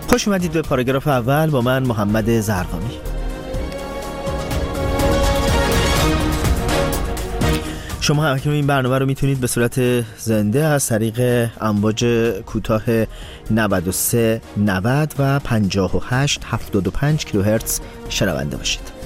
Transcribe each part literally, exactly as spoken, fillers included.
خوش اومدید به پاراگراف اول با من محمد زرقامی. شما هم اکنون این برنامه رو میتونید به صورت زنده از طریق امواج کوتاه نود و سه نود و پنجاه و هشت هفتاد و پنج کیلوهرتز شنونده باشید.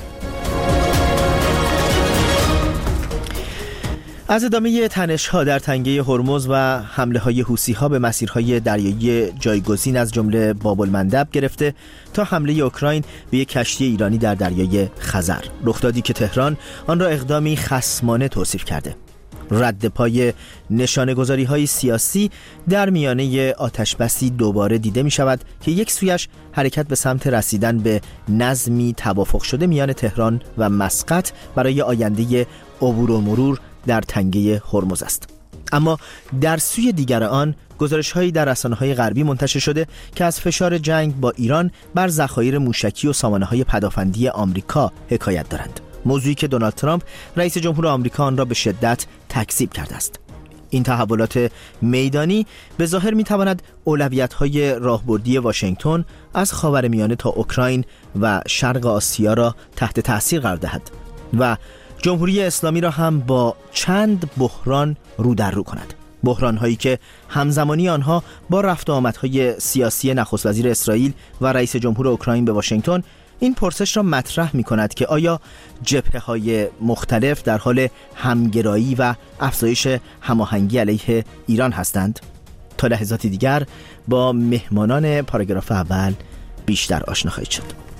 از ادامه تنش‌ها در تنگه هرمز و حمله‌های حوثی‌ها به مسیرهای دریایی جایگزین از جمله باب المندب گرفته تا حمله اوکراین به یک کشتی ایرانی در دریای خزر، رخدادی که تهران آن را اقدامی خصمانه توصیف کرده. رد پای نشانه‌گذاری‌های سیاسی در میانه آتش‌بسی دوباره دیده می‌شود که یک سویش حرکت به سمت رسیدن به نظمی توافق شده میان تهران و مسقط برای آینده عبور و مرور در تنگه هرمز است. اما در سوی دیگر آن گزارش‌هایی در رسانه‌های غربی منتشر شده که از فشار جنگ با ایران بر ذخایر موشکی و سامانه‌های پدافندی آمریکا حکایت دارند، موضوعی که دونالد ترامپ رئیس جمهور آمریکا آن را به شدت تکذیب کرده است. این تحولات میدانی به ظاهر می‌تواند اولویت‌های راهبردی واشنگتن از خاورمیانه تا اوکراین و شرق آسیا را تحت تأثیر قرار دهد و جمهوری اسلامی را هم با چند بحران رو در رو کند. بحران هایی که همزمانی آنها با رفت و آمدهای سیاسی نخست وزیر اسرائیل و رئیس جمهور اوکراین به واشنگتن این پرسش را مطرح می کند که آیا جبهه های مختلف در حال همگرایی و افزایش هماهنگی علیه ایران هستند؟ تا لحظاتی دیگر با مهمانان پاراگراف اول بیشتر آشنا خواهید شد.